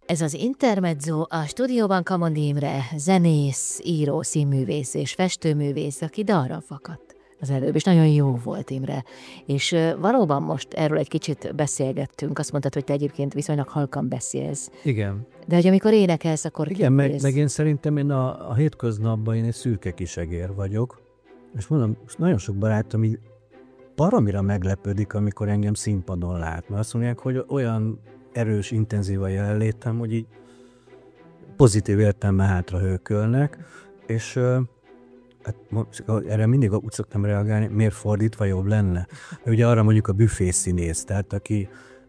Ez az Intermezzo, a stúdióban Kamondi Imre, zenész, író, színművész és festőművész, aki dalra fakadt az előbb, és nagyon jó volt, Imre. És valóban most erről egy kicsit beszélgettünk, azt mondtad, hogy te egyébként viszonylag halkan beszélsz. Igen. De hogy amikor énekelsz, akkor igen, meg én szerintem a hétköznapban én egy szürke kisegér vagyok, és mondom, nagyon sok barátom így baromira meglepődik, amikor engem színpadon lát, mert azt mondják, hogy olyan erős, intenzív a jelenlétem, hogy így pozitív értelemben hátra hőkölnek, és hát, erre mindig úgy szoktam reagálni, miért fordítva jobb lenne. Ugye arra mondjuk a büfészínész, tehát aki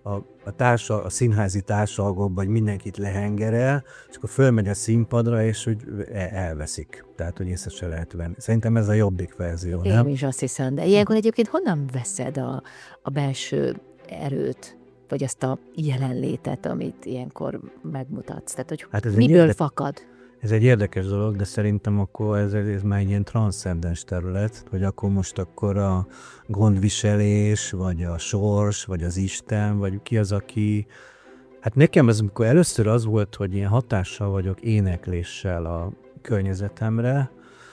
a színházi társalgóban, vagy mindenkit lehengerel, és akkor fölmegy a színpadra, és hogy elveszik. Tehát, hogy észre se lehet venni. Szerintem ez a jobbik verzió, nem? Én is azt hiszem, de ilyenkor egyébként honnan veszed a belső erőt, vagy azt a jelenlétet, amit ilyenkor megmutatsz? Tehát, hogy hát miből fakad? Ez egy érdekes dolog, de szerintem akkor ez már egy ilyen transzcendens terület, hogy akkor a gondviselés, vagy a sors, vagy az Isten, vagy ki az, aki... Hát nekem ez, amikor először az volt, hogy ilyen hatással vagyok énekléssel a környezetemre,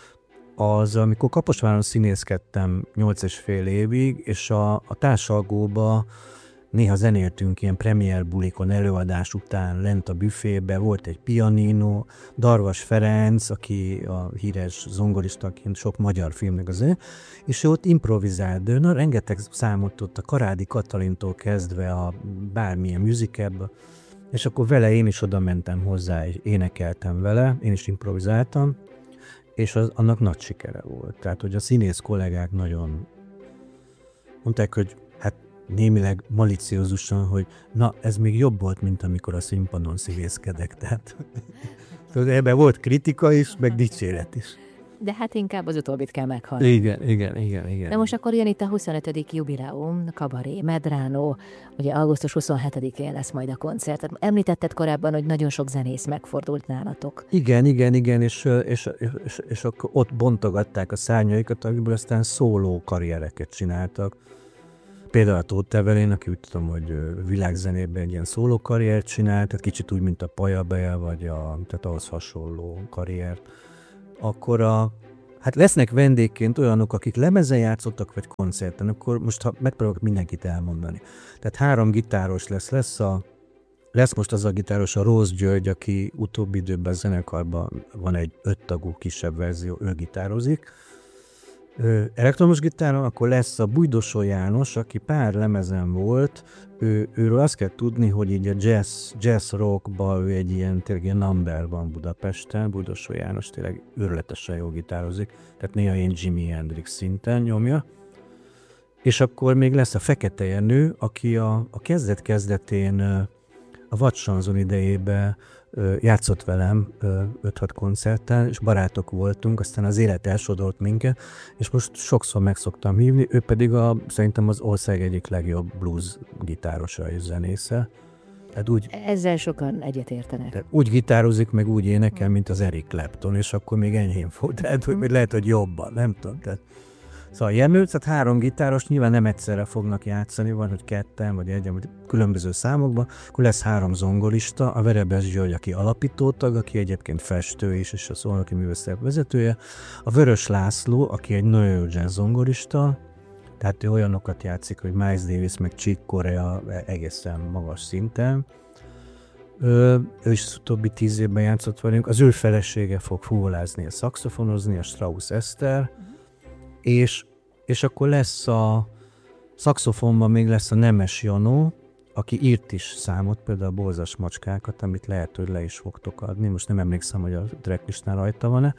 az, amikor Kaposváron színészkedtem 8,5 évig, és a társalgóba néha zenéltünk ilyen premier bulikon, előadás után lent a büfébe, volt egy pianino, Darvas Ferenc, aki a híres zongoristaként sok magyar filmnek az ő, és ő ott improvizált, de rengeteg számot tudott a Karádi Katalintól kezdve a bármilyen musicalbe, és akkor vele én is oda mentem hozzá, és énekeltem vele, én is improvizáltam, és annak nagy sikere volt. Tehát, hogy a színész kollégák nagyon mondták, hogy némileg maliciózusan, hogy na, ez még jobb volt, mint amikor a színpadon szívészkedek. Tehát ebben volt kritika is, meg dicséret is. De hát inkább az utóbbit kell meghalni. Igen. De most akkor jön itt a 25. jubileum, Kabaré, Medrano, ugye augusztus 27-én lesz majd a koncert. Említetted korábban, hogy nagyon sok zenész megfordult nálatok. Igen, és akkor ott bontogatták a szárnyaikat, akikből aztán szóló karriereket csináltak. Például a Tóth Evelyn, aki úgy tudom, hogy világzenében egy ilyen szóló karriert csinált, tehát kicsit úgy, mint a Pajabel, vagy tehát ahhoz hasonló karriert. Akkor hát lesznek vendégként olyanok, akik lemezen játszottak, vagy koncerten, akkor most megpróbálok mindenkit elmondani. Tehát 3 gitáros lesz most az a gitáros, a Rózs György, aki utóbbi időben a zenekarban van egy 5 tagú kisebb verzió, ő gitározik. Elektromos gitáron, akkor lesz a Bújdosó János, aki pár lemezen volt, őről azt kell tudni, hogy így a jazz rockban ő egy ilyen number van Budapesten, Bújdosó János tényleg őrületesen jól gitározik, tehát néha ilyen Jimi Hendrix szinten nyomja. És akkor még lesz a Fekete Jenő, aki a kezdet-kezdetén a Vadsanzon idejében játszott velem 5-6 koncerten, és barátok voltunk, aztán az élet elsodort minket, és most sokszor meg szoktam hívni, ő pedig szerintem az ország egyik legjobb blues gitárosa és zenésze. Ezzel sokan egyetértenek. Úgy gitározik, meg úgy énekel, mint az Eric Clapton, és akkor még enyhén fog, tehát hogy lehet, hogy jobban, nem tudom. Szóval Jenő, tehát 3 gitáros nyilván nem egyszerre fognak játszani, van, hogy 2 vagy 1, vagy különböző számokban, akkor lesz 3 zongorista, a Verebes György, aki alapítótag, aki egyébként festő is, és a Szolnoki Művészet vezetője, a Vörös László, aki egy nagyon jó jazz zongorista, tehát ő olyanokat játszik, hogy Miles Davis, meg Chick Corea egészen magas szinten. Ő is utóbbi 10 évben játszott velünk, az ő felesége fog fuvolázni, a szaxofonozni, a Strauss Eszter, és akkor lesz a szaxofonban még lesz a Nemes Janó, aki írt is számot, például a Borzas macskákat, amit lehet, hogy le is fogtok adni. Most nem emlékszem, hogy a tracklistán rajta van-e.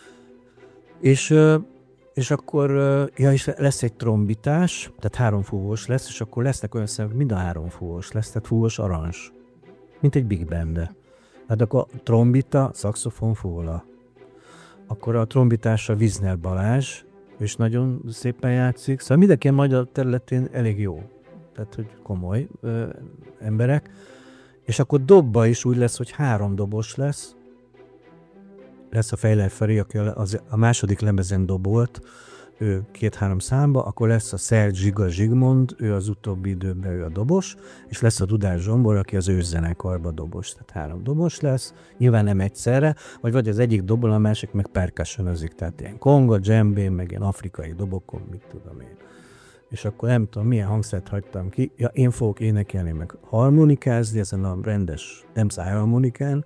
És akkor és lesz egy trombitás, tehát 3 fúvós lesz, és akkor lesznek olyan szemek, mind a 3 fúvós lesz, tehát fúvós aranzs, mint egy big band. Hát akkor trombita, szaxofon, fúvola. Akkor a trombitásra Wizner Balázs, és nagyon szépen játszik. Szóval mindenki a magyar területén elég jó. Tehát, hogy komoly emberek. És akkor dobba is úgy lesz, hogy 3 dobos lesz. Lesz a Fejler Feri, aki a második lemezen dobolt. ő 2-3 számba, akkor lesz a Szergy Zsiga Zsigmond, ő az utóbbi időben ő a dobos, és lesz a Dudás Zsombor, aki az őszenekarban dobos, tehát 3 dobos lesz, nyilván nem egyszerre, vagy az egyik dobol, a másik meg percussionozik, tehát ilyen konga, djembé, meg ilyen afrikai dobokon, mit tudom én. És akkor nem tudom, milyen hangszert hagytam ki. Ja, én fogok énekelni, meg harmonikázni ezen a rendes, nem szájharmonikán.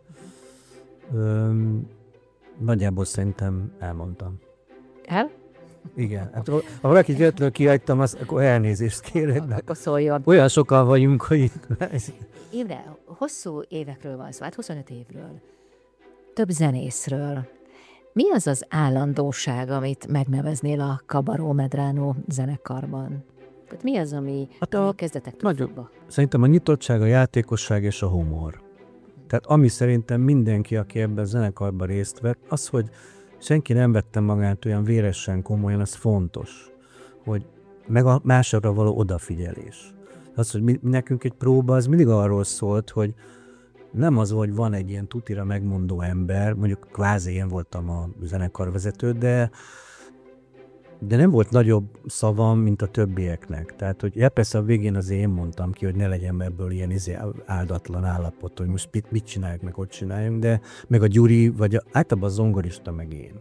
Nagyjából szerintem elmondtam. El? Igen. Hát, ha valaki véletlenül kihagytam, akkor elnézést kérek. Akkor szóljon. Olyan sokan vagyunk, hogy itt... Imre, hosszú évekről van szó, hát 25 évről. Több zenészről. Mi az az állandóság, amit megneveznél a Cabaró Medrano zenekarban? Tehát mi az, ami a kezdetektől fogva? Szerintem a nyitottság, a játékosság és a humor. Tehát ami szerintem mindenki, aki ebben a zenekarban részt vett, az, hogy senki nem vette magát olyan véresen komolyan, az fontos. Hogy meg a másokra való odafigyelés. Az, hogy nekünk egy próba, az mindig arról szólt, hogy nem az, hogy van egy ilyen tutira megmondó ember, mondjuk kvázi én voltam a zenekarvezető, de nem volt nagyobb szavam, mint a többieknek. Tehát, hogy persze a végén az én mondtam ki, hogy ne legyen ebből ilyen áldatlan állapot, hogy most mit csináljuk, meg ott csináljunk, de meg a Gyuri, vagy általában a zongorista, meg én.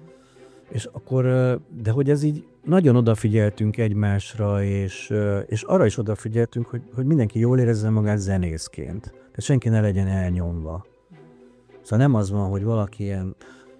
És akkor, de hogy ez így nagyon odafigyeltünk egymásra, és arra is odafigyeltünk, hogy mindenki jól érezze magát zenészként. Tehát senki ne legyen elnyomva. Szóval nem az van, hogy valaki ilyen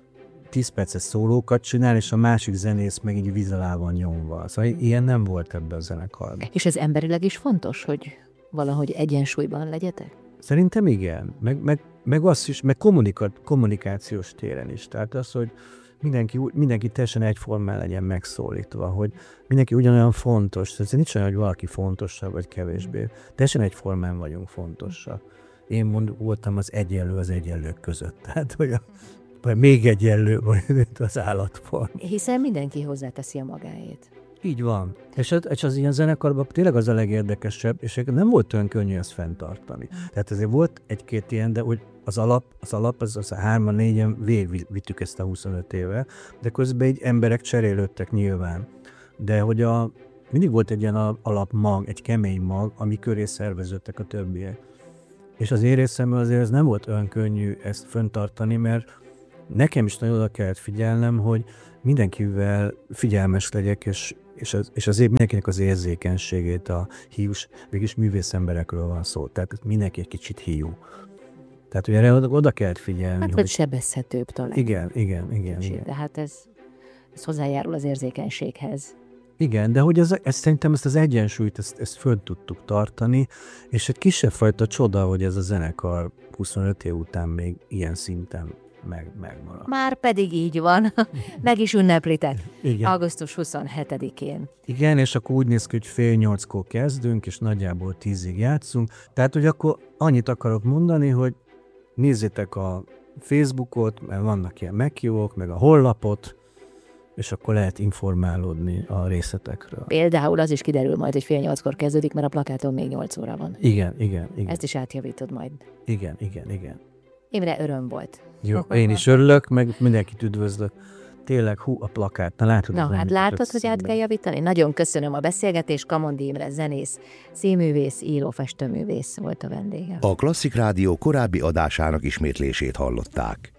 10 perces szólókat csinál, és a másik zenész meg így víz alá van nyomva. Szóval ilyen nem volt ebben a zenekarban. És ez emberileg is fontos, hogy valahogy egyensúlyban legyetek? Szerintem igen. Meg az is, meg kommunikációs téren is. Tehát az, hogy mindenki teljesen egyformán legyen megszólítva, hogy mindenki ugyanolyan fontos. Tehát nincs olyan, hogy valaki fontosabb vagy kevésbé. Teljesen egyformán vagyunk fontosak. Én voltam az egyenlők között. Tehát, hogy vagy még egyenlő, mint az állatform. Hiszen mindenki hozzáteszi a magáét. Így van. És az ilyen zenekarban tényleg az a legérdekesebb, és nem volt olyan könnyű ezt fenntartani. Tehát azért volt egy-két ilyen, de hogy az alap, az 3-4-en végigvittük ezt a 25 éve, de közben így emberek cserélődtek nyilván. De hogy mindig volt egy ilyen alapmag, egy kemény mag, ami köré szerveződtek a többiek. És az én részemről azért ez nem volt olyan könnyű ezt fenntartani, mert nekem is nagyon oda kellett figyelnem, hogy mindenkivel figyelmes legyek, és azért mindenkinek az érzékenységét a hiús, mégis művész emberekről van szó. Tehát mindenki egy kicsit hiú. Tehát ugye erre oda kellett figyelni. Hát, hogy sebezhetőbb talán. Igen. De hát ez hozzájárul az érzékenységhez. Igen, de hogy szerintem ezt az egyensúlyt, ezt föl tudtuk tartani, és egy kisebb fajta csoda, hogy ez a zenekar 25 év után még ilyen szinten megmaradt. Már pedig így van. Meg is ünneplitek. Igen. Augusztus 27-én. Igen, és akkor úgy néz ki, hogy 7:30-kor kezdünk, és nagyjából 10-ig játszunk. Tehát, hogy akkor annyit akarok mondani, hogy nézzétek a Facebookot, mert vannak ilyen meghívók, meg a honlapot, és akkor lehet informálódni a részletekről. Például az is kiderül majd, hogy 7:30-kor kezdődik, mert a plakáton még 8 óra van. Igen. Ezt is átjavítod majd. Igen. Imre, öröm volt. Jó, én is örülök, meg mindenkit üdvözlök. Tényleg, a plakát. Hát látod, hogy át kell javítani? Nagyon köszönöm a beszélgetést. Kamondi Imre zenész, színművész, író, festőművész volt a vendége. A Klasszik Rádió korábbi adásának ismétlését hallották.